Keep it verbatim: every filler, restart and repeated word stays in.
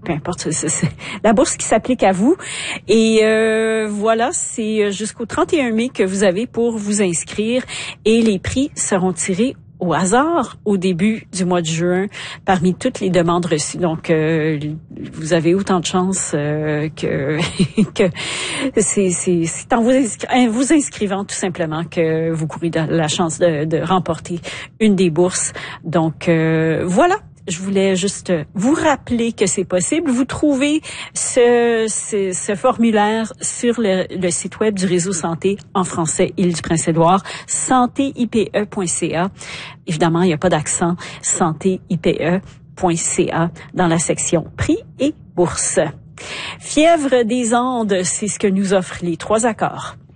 peu importe, c'est, c'est, c'est la bourse qui s'applique à vous. Et euh, voilà, c'est jusqu'au trente et un mai que vous avez pour vous inscrire et les prix seront tirés au hasard au début du mois de juin parmi toutes les demandes reçues. Donc, euh, vous avez autant de chances euh, que que c'est, c'est, c'est en vous, inscri- vous inscrivant tout simplement que vous courez la chance de, de remporter une des bourses. Donc, euh, voilà. Je voulais juste vous rappeler que c'est possible. Vous trouvez ce, ce, ce formulaire sur le, le site web du Réseau Santé en français Île-du-Prince-Édouard, santé i p e point c a. Évidemment, il n'y a pas d'accent, santé i p e point c a dans la section prix et bourse. Fièvre des Andes, c'est ce que nous offrent les trois accords.